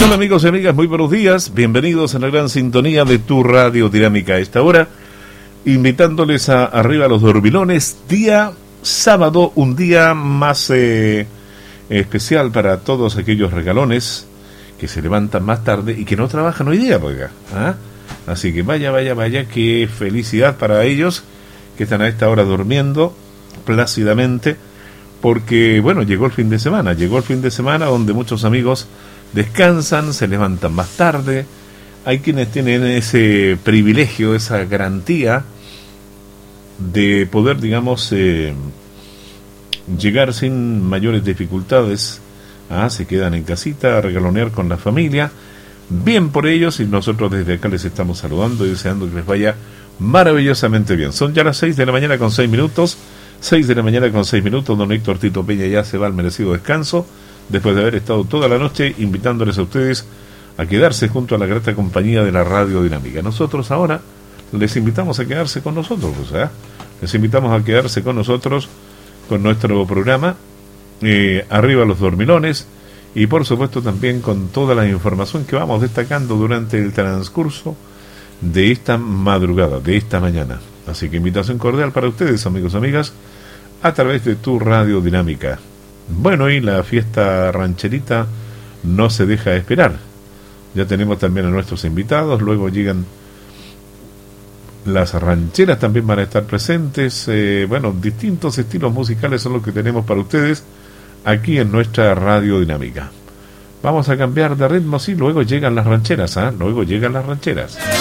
Hola amigos y amigas, muy buenos días, bienvenidos a la gran sintonía de tu radio dinámica a esta hora, invitándoles a Arriba los Dormilones, día sábado, un día más especial para todos aquellos regalones que se levantan más tarde y que no trabajan hoy día, oiga, ¿ah? Así que vaya, qué felicidad para ellos que están a esta hora durmiendo plácidamente, porque bueno, llegó el fin de semana donde muchos amigos descansan, se levantan más tarde. Hay quienes tienen ese privilegio, esa garantía de poder, digamos, llegar sin mayores dificultades. Se quedan en casita a regalonear con la familia. Bien por ellos, y nosotros desde acá les estamos saludando y deseando que les vaya maravillosamente bien. Son ya las 6 de la mañana con 6 minutos. 6 de la mañana con 6 minutos. Don Héctor Tito Peña ya se va al merecido descanso, después de haber estado toda la noche invitándoles a ustedes a quedarse junto a la grata compañía de la Radio Dinámica. Nosotros ahora les invitamos a quedarse con nosotros, les invitamos a quedarse con nosotros con nuestro programa Arriba los Dormilones, y por supuesto también con toda la información que vamos destacando durante el transcurso de esta madrugada, de esta mañana. Así que invitación cordial para ustedes, amigos y amigas, a través de tu Radio Dinámica. Bueno, y la fiesta rancherita no se deja esperar. Ya tenemos también a nuestros invitados, luego llegan las rancheras, también van a estar presentes. Distintos estilos musicales son los que tenemos para ustedes aquí en nuestra Radio Dinámica. Vamos a cambiar de ritmo, sí, luego llegan las rancheras, luego llegan las rancheras.